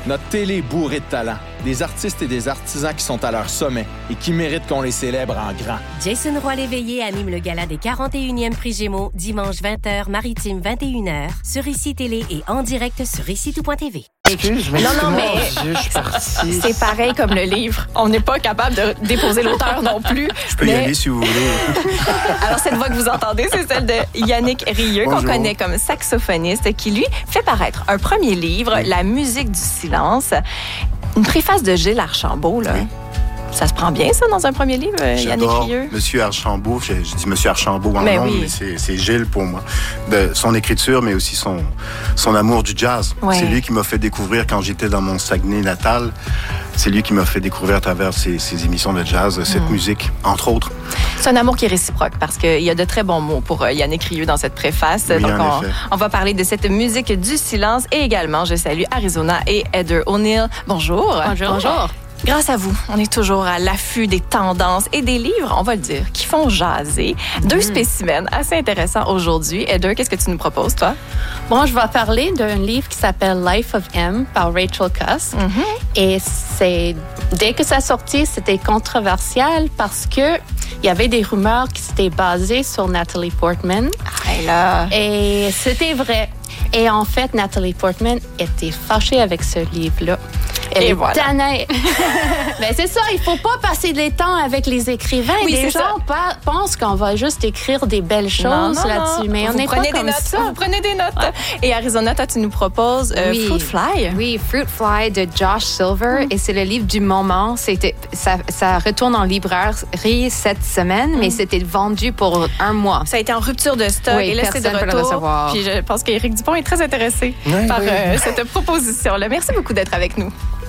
Notre télé est bourrée de talent. Des artistes et des artisans qui sont à leur sommet et qui méritent qu'on les célèbre en grand. Jason Roy-Léveillé anime le gala des 41e Prix Gémeaux, dimanche 20h, maritime 21h, sur ICI Télé et en direct sur ICITout.tv. Excuse, mais Non, mais je suis parti. c'est pareil comme le livre. On n'est pas capable de déposer l'auteur non plus. Je peux y aller si vous voulez. Alors, cette voix que vous entendez, c'est celle de Yannick Rieu, qu'on Bonjour. connaît comme saxophoniste, qui, lui, fait paraître un premier livre, La musique du silence. Une préface de Gilles Archambault, là. Oui. Ça se prend bien, ça, dans un premier livre, Yannick J'adore Rieu? Monsieur Archambault. Je dis Monsieur Archambault en Mais nom, oui. mais c'est Gilles pour moi. De son écriture, mais aussi son amour du jazz. Ouais. C'est lui qui m'a fait découvrir quand j'étais dans mon Saguenay natal. C'est lui qui m'a fait découvrir à travers ses émissions de jazz cette musique, entre autres. C'est un amour qui est réciproque parce qu'il y a de très bons mots pour Yannick Rieu dans cette préface. Oui, Donc, en effet. on va parler de cette musique du silence et également, je salue Arizona et Heather O'Neill. Bonjour. Bonjour. Grâce à vous, on est toujours à l'affût des tendances et des livres, on va le dire, qui font jaser. Deux spécimens assez intéressants aujourd'hui. Heather, qu'est-ce que tu nous proposes, toi? Bon, je vais parler d'un livre qui s'appelle Life of M par Rachel Cusk. Et dès que ça sortit, c'était controversial parce que il y avait des rumeurs qui s'étaient basées sur Natalie Portman. Et là, Et c'était vrai. Et en fait, Natalie Portman était fâchée avec ce livre-là. Elle Et est voilà. tannée. Mais c'est ça, il faut pas passer les temps avec les écrivains. Oui, les c'est gens pensent qu'on va juste écrire des belles choses non, là-dessus. Mais on vous n'est pas prenez des comme notes, ça. Vous prenez des notes. Et Arizona, toi, tu nous proposes Oui. Fruit Fly. Oui, Fruit Fly de Josh Silver. Et c'est le livre du moment. Ça retourne en librairie cette semaine, mais c'était vendu pour 1 mois. Ça a été en rupture de stock Oui, et là, c'est de personne peut le retour. recevoir. Puis je pense qu'Éric Dupont est très intéressé par cette proposition-là. Merci beaucoup d'être avec nous.